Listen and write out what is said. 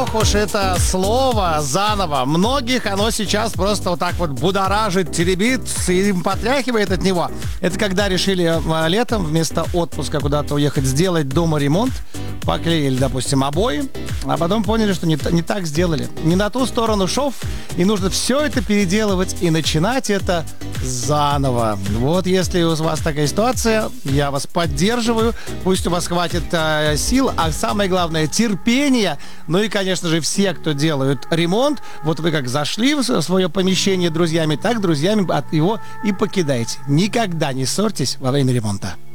Ох уж это слово заново. Многих оно сейчас просто вот так вот будоражит, теребит и потряхивает от него. Это когда решили летом вместо отпуска куда-то уехать, сделать дома ремонт, поклеили, допустим, обои, а потом поняли, что не так сделали. Не на ту сторону шов, и нужно все это переделывать и начинать это заново. Вот если у вас такая ситуация, я вас поддерживаю. Пусть у вас хватит сил, а самое главное терпения. Ну и, конечно же, все, кто делают ремонт, вот вы как зашли в свое помещение друзьями, так друзьями от его и покидайте. Никогда не ссорьтесь во время ремонта.